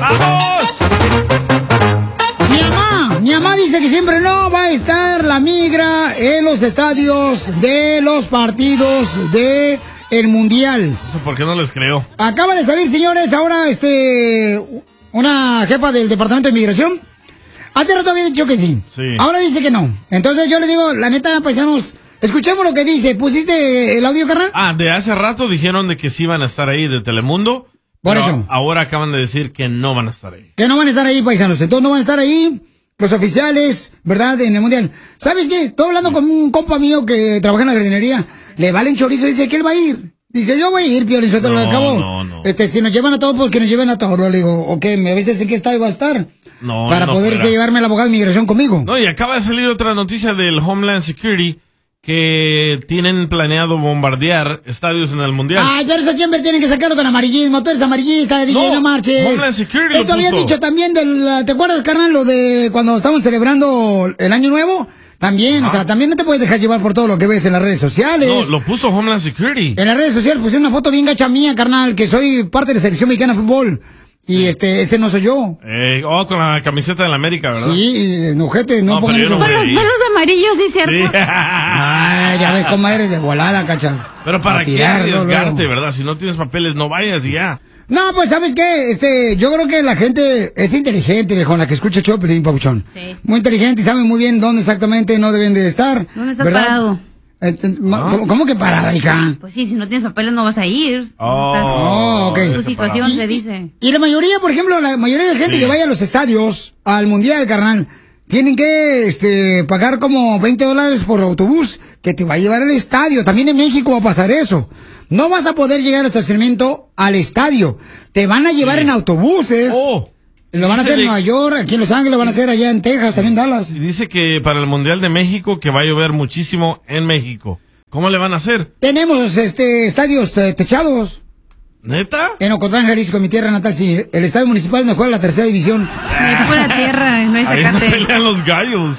¡Vamos! Mi mamá dice que siempre no va a estar la migra en los estadios de los partidos de el Mundial. Eso por qué no les creo. Acaba de salir, señores, ahora una jefa del Departamento de Migración. Hace rato había dicho que sí. Ahora dice que no. Entonces yo le digo, la neta, paisanos, escuchemos lo que dice. ¿Pusiste el audio, carnal? De hace rato dijeron de que sí van a estar ahí de Telemundo. Por eso. Ahora acaban de decir que no van a estar ahí. Que no van a estar ahí, paisanos. Entonces no van a estar ahí los oficiales, ¿verdad? En el Mundial. ¿Sabes qué? Estoy hablando con un compa mío que trabaja en la jardinería. Le vale un chorizo, dice que él va a ir. Dice, yo voy a ir, Piolín, lo acabo. No. Si nos llevan a todos, pues que nos lleven a todos. Le digo, ok, me avisas en qué estado va a estar. Para poder llevarme al abogado de migración conmigo. No, y acaba de salir otra noticia del Homeland Security que tienen planeado bombardear estadios en el Mundial. Ay, pero eso siempre tienen que sacarlo con amarillismo. Tú eres amarillista, DJ, no marches. Homeland Security eso habían dicho también ¿te acuerdas, carnal, lo de cuando estamos celebrando el Año Nuevo? También, o sea, también no te puedes dejar llevar por todo lo que ves en las redes sociales. No, lo puso Homeland Security. En las redes sociales puse una foto bien gacha mía, carnal, que soy parte de la selección mexicana de fútbol. Y ese no soy yo. Con la camiseta de la América, ¿verdad? Sí, ojete, no pongan eso. Con los pelos amarillos, sí, cierto. Sí. Ay, ya ves cómo eres de volada, cacha. Pero ¿para qué arriesgarte, verdad? Si no tienes papeles, no vayas y ya. No, pues, ¿sabes qué? Yo creo que la gente es inteligente, viejo, la que escucha Choplin, Pabuchón. Sí. Muy inteligente y sabe muy bien dónde exactamente no deben de estar. ¿Dónde estás parado? ¿Cómo que parada, hija? Pues sí, si no tienes papeles no vas a ir. Ok. Tu situación se dice. Y la mayoría, por ejemplo, la mayoría de la gente que vaya a los estadios, al Mundial, carnal, tienen que pagar como $20 por autobús que te va a llevar al estadio. También en México va a pasar eso. No vas a poder llegar al estacionamiento al estadio. Te van a llevar en autobuses. Lo van a hacer en Nueva York, aquí en Los Ángeles, lo van a hacer allá en Texas, también Dallas. Y dice que para el Mundial de México que va a llover muchísimo en México. ¿Cómo le van a hacer? Tenemos estadios techados. ¿Neta? En Ocotlán, Jalisco, mi tierra natal, sí. El estadio municipal donde juega la tercera división. Es pura tierra, no hay zacate. Ahí pelean los gallos.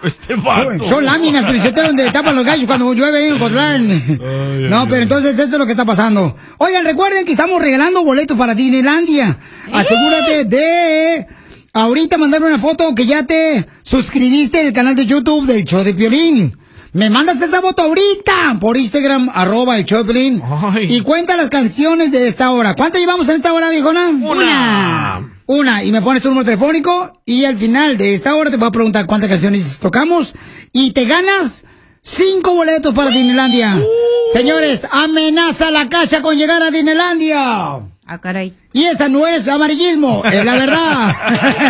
Son láminas, pero donde tapan los gallos cuando llueve ahí en Ocotlán. No, pero entonces eso es lo que está pasando. Oigan, recuerden que estamos regalando boletos para Disneylandia. Asegúrate de ahorita mandarme una foto que ya te suscribiste en el canal de YouTube del Show de Piolín. Me mandas esa foto ahorita por Instagram, @el Show de Piolín. Y cuenta las canciones de esta hora. ¿Cuántas llevamos en esta hora, viejona? Una, y me pones tu número telefónico y al final de esta hora te voy a preguntar cuántas canciones tocamos y te ganas 5 boletos para Disneylandia. Señores, amenaza la cacha con llegar a Disneylandia. Ah, caray. Y esa no es amarillismo, es la verdad.